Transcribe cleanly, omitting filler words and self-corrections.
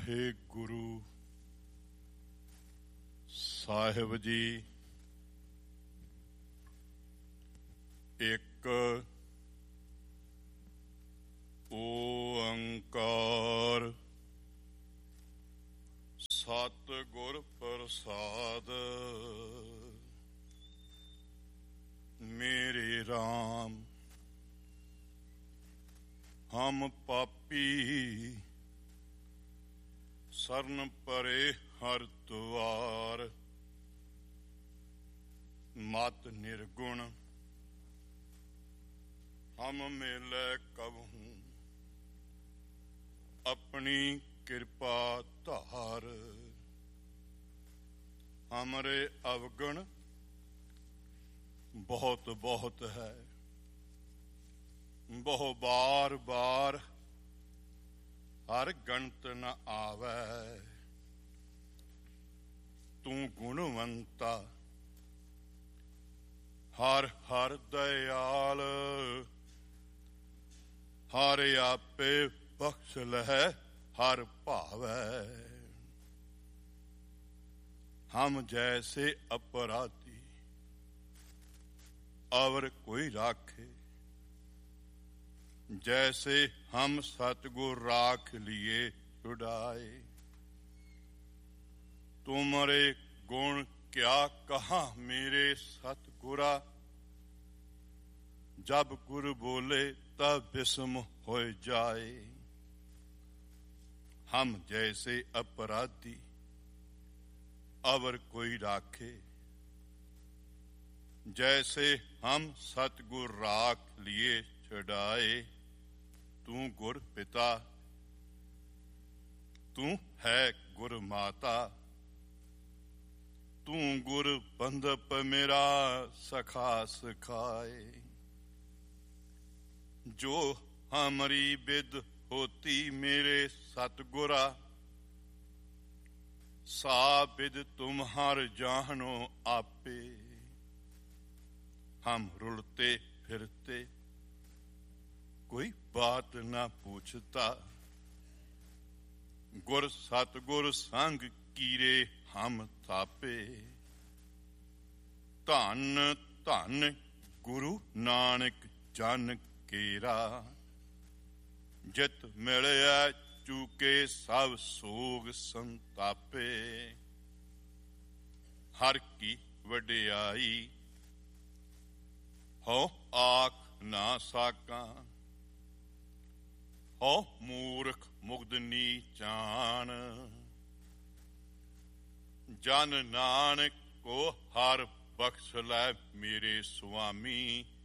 ਵਾਹਿਗੁਰੂ ਸਾਹਿਬ ਜੀ। ਇੱਕ ਓੰਕਾਰ ਸਤਿਗੁਰ ਪ੍ਰਸਾਦ। ਮੇਰੇ RAM ਹਮ ਪਾਪੀ ਸਰਨ ਪਰੇ ਹਰ ਦੁਆਰ। ਮਤ ਨਿਰਗੁਣ ਹਮ ਮਿਲੈ ਕਬਹੂ ਆਪਣੀ ਕਿਰਪਾ ਧਾਰ। ਹਮਰੇ ਅਵਗੁਣ ਬਹੁਤ ਬਹੁਤ ਹੈ, ਬਹੁ ਬਾਰ ਬਾਰ ਹਰ ਗਣਤ ਨ ਆਵੈ। ਤੂੰ ਗੁਣਵੰਤਾ ਹਰ ਹਰ ਦਇਆਲ। ਹਰ ਆਪੇ ਬਖਸ਼ ਲਹਿ ਹਰ ਭਾਵੈ। ਹਮ ਜੈਸੇ ਅਪਰਾਧੀ ਅਵਰ ਕੋਈ ਰਾਖੇ। जैसे हम सतगुर राख लिए छुड़ाए। तुम्हारे गुण क्या कहा मेरे सतगुरा। जब गुरु बोले तब विस्म हो जाए। हम जैसे अपराधी अवर कोई राखे। जैसे हम सतगुर राख लिए छुड़ाए। तू गुर पिता तू है गुर माता। तू गुर बंधप मेरा सखा सिखाए। जो हमारी विद होती मेरे सतगुरा। सा विद तुम्हार जानो आपे। हम रुलते फिरते कोई बात ना पूछता। गुर सतगुर संग कीरे हम थापे। धन धन गुरु नानक जन केरा। जित मिलया चूके सब सोग संतापे। हर की वडियाई हो आख ना साका। हो मूर्ख मुग्धनी जान। जन नानक को हर बख्श लै मेरे स्वामी।